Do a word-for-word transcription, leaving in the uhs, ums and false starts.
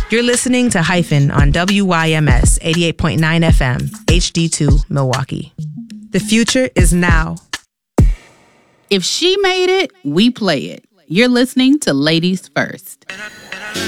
You're listening to Hyphen on W Y M S eighty-eight point nine F M, H D two, Milwaukee. The future is now. If she made it, we play it. You're listening to Ladies First.